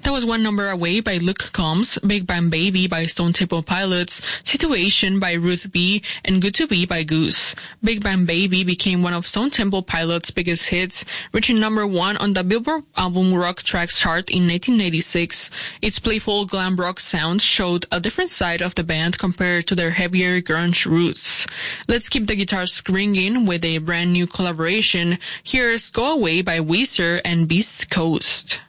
That was One Number Away by Luke Combs, Big Bang Baby by Stone Temple Pilots, Situation by Ruth B, and Good to Be by Goose. Big Bang Baby became one of Stone Temple Pilots' biggest hits, reaching number 1 on the Billboard Album Rock Tracks chart in 1986. Its playful glam rock sound showed a different side of the band compared to their heavier grunge roots. Let's keep the guitars ringing with a brand new collaboration. Here's Go Away by Weezer and Beast Coast.